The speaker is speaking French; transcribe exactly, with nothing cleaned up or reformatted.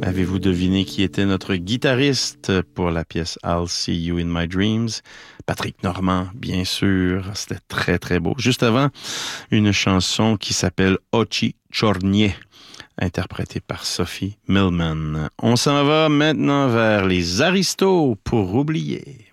Avez-vous deviné qui était notre guitariste pour la pièce I'll See You in My Dreams? Patrick Normand, bien sûr. C'était très, très beau. Juste avant, une chanson qui s'appelle Ochi Chornie, interprétée par Sophie Millman. On s'en va maintenant vers les aristos pour oublier.